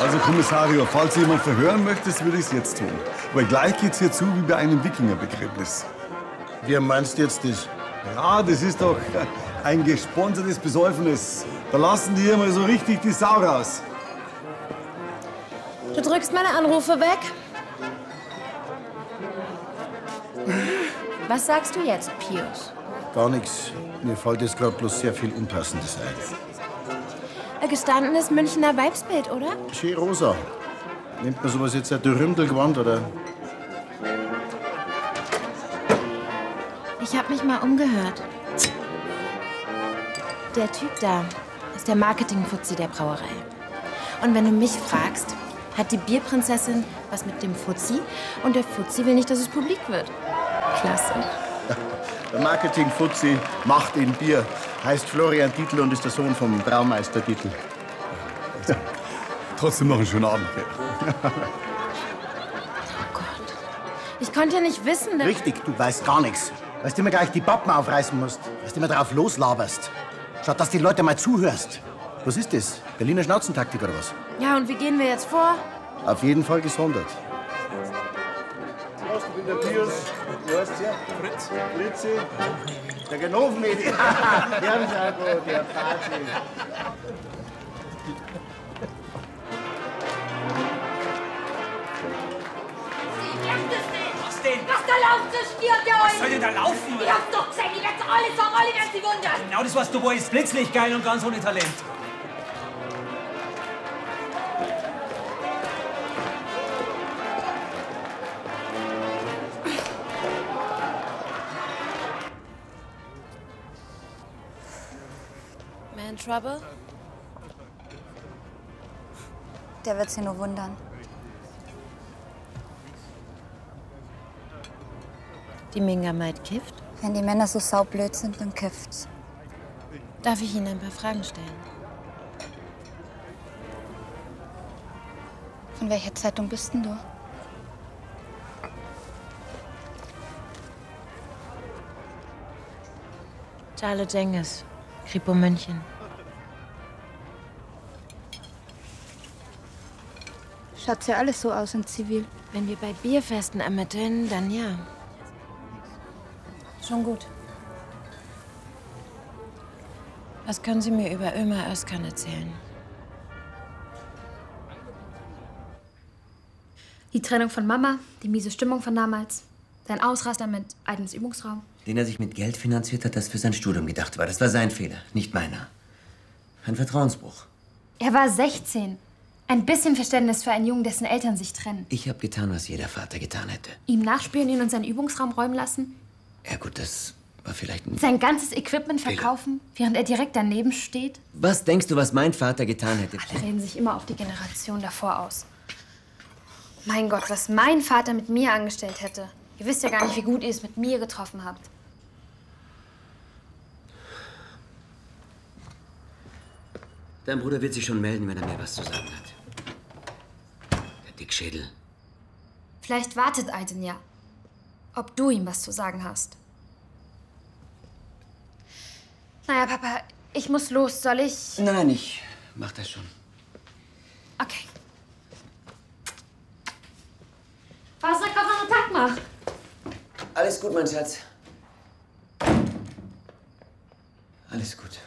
Also, Kommissario, falls Sie jemand verhören möchtest, würde ich es jetzt tun. Aber gleich geht's hier zu wie bei einem Wikingerbegräbnis. Wie meinst du jetzt das? Ja, das ist doch ein gesponsertes Besäufnis. Da lassen die hier mal so richtig die Sau raus. Du drückst meine Anrufe weg. Was sagst du jetzt, Pius? Gar nichts. Mir fällt jetzt gerade bloß sehr viel Unpassendes ein. Ein gestandenes Münchner Weibsbild, oder? Schön rosa. Nennt man sowas jetzt ein Dürümdelgewand, oder? Ich habe mich mal umgehört. Der Typ da ist der Marketing-Fuzzi der Brauerei. Und wenn du mich fragst, hat die Bierprinzessin was mit dem Fuzzi und der Fuzzi will nicht, dass es publik wird. Klasse. Der Marketing-Fuzzi macht in Bier. Heißt Florian Dietl und ist der Sohn vom Braumeister Dietl. Trotzdem noch einen schönen Abend, gell? Oh Gott. Ich konnte ja nicht wissen, dass... Richtig, du weißt gar nichts. Weil du immer gleich die Pappen aufreißen musst. Weil du immer drauf loslaberst. Schaut, dass die Leute mal zuhörst. Was ist das? Berliner Schnauzentaktik oder was? Ja, und wie gehen wir jetzt vor? Auf jeden Fall gesondert. Ich bin der Pius. Du heißt ja? Fritz. Fritzi. Der Genovenmedi. Der ist ja gut, der Party. Was denn? Was da laufen, zerstört ihr Was euch! soll denn da laufen? Ich hab's doch gesagt, ich werd's alle sagen, alle werden sich wundern! Genau das, was du wolltest. Blitzlicht geil und ganz ohne Talent. Man in Trouble? Der wird sich nur wundern. Die Minga-Maid kifft? Wenn die Männer so saublöd sind, dann kifft's. Darf ich Ihnen ein paar Fragen stellen? Von welcher Zeitung bist denn du? Charlotte Cengiz, Kripo München. Schaut's ja alles so aus in Zivil. Wenn wir bei Bierfesten ermitteln, dann ja. Schon gut. Was können Sie mir über Ömer Özkan erzählen? Die Trennung von Mama, die miese Stimmung von damals, sein Ausraster mit Aidens Übungsraum. Den er sich mit Geld finanziert hat, das für sein Studium gedacht war. Das war sein Fehler, nicht meiner. Ein Vertrauensbruch. Er war 16. Ein bisschen Verständnis für einen Jungen, dessen Eltern sich trennen. Ich habe getan, was jeder Vater getan hätte. Ihm nachspionieren und seinen Übungsraum räumen lassen. Ja gut, das war vielleicht ein... Sein ganzes Equipment verkaufen, während er direkt daneben steht. Was denkst du, was mein Vater getan hätte? Alle reden sich immer auf die Generation davor aus. Mein Gott, was mein Vater mit mir angestellt hätte. Ihr wisst ja gar nicht, wie gut ihr es mit mir getroffen habt. Dein Bruder wird sich schon melden, wenn er mir was zu sagen hat. Der Dickschädel. Vielleicht wartet Aiden ja. Ob du ihm was zu sagen hast. Naja, Papa, ich muss los. Soll ich? Nein, ich mach das schon. Okay. Wasserkocher und Tag mach. Alles gut, mein Schatz. Alles gut.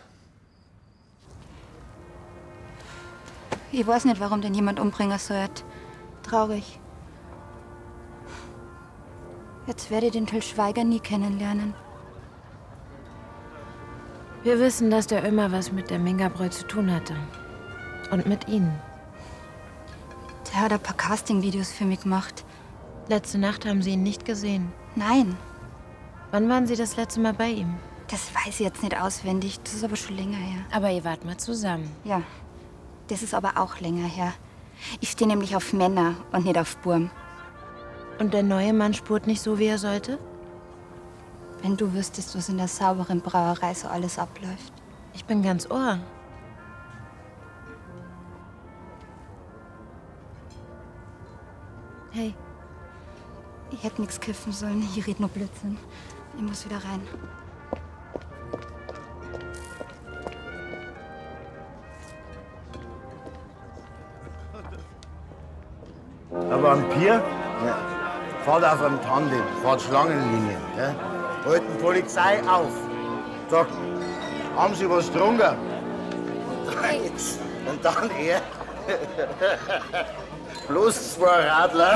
Ich weiß nicht, warum den jemand umbringen sollte. Traurig. Jetzt werde ich den Till Schweiger nie kennenlernen. Wir wissen, dass der Ömer was mit der Mingabräu zu tun hatte. Und mit Ihnen. Der hat ein paar Casting-Videos für mich gemacht. Letzte Nacht haben Sie ihn nicht gesehen. Nein, Wann waren Sie das letzte Mal bei ihm? das weiß ich jetzt nicht auswendig. Das ist aber schon länger her. Aber ihr wart mal zusammen. Ja, das ist aber auch länger her. Ich stehe nämlich auf Männer und nicht auf Burm. Und der neue Mann spurt nicht so, wie er sollte? Wenn du wüsstest, was in der sauberen Brauerei so alles abläuft. Ich bin ganz Ohr. Hey, Ich hätte nichts kiffen sollen. Ich red nur Blödsinn. Ich muss wieder rein. Bier? Ja. Fahrt auf einem Tandem, fahrt Schlangenlinien. Gell? Halten Polizei auf. Sagt, haben Sie was getrunken? Und dann er. Bloß 2 Radler.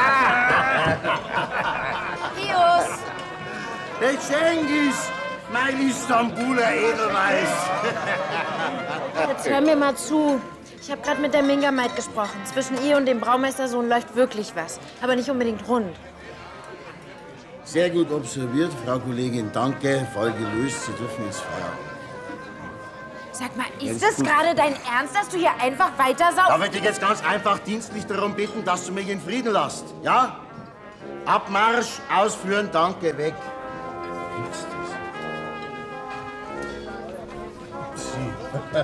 Pius! Der Cengiz, mein Istanbuler Edelweiß. Jetzt hör mir mal zu. Ich habe gerade mit der Minga-Maid gesprochen. Zwischen ihr und dem Braumeistersohn läuft wirklich was. Aber nicht unbedingt rund. Sehr gut observiert, Frau Kollegin. Danke. Fall gelöst. Sie dürfen ins Feuer. Sag mal, ist das gerade dein Ernst, dass du hier einfach weiter saufst? Darf ich dich jetzt ganz einfach dienstlich darum bitten, dass du mich in Frieden lässt? Ja? Abmarsch, ausführen, danke, weg. Gibt's das?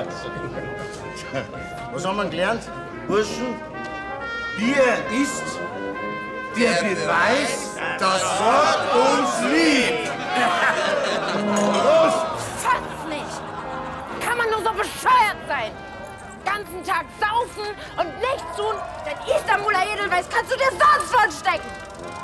Was haben wir gelernt, Burschen? Bier ist der Beweis, dass Gott uns liebt. Los! Fass nicht! Kann man nur so bescheuert sein? Ganzen Tag saufen und nichts tun? Dein Istanbuler Edelweiß kannst du dir sonst von stecken!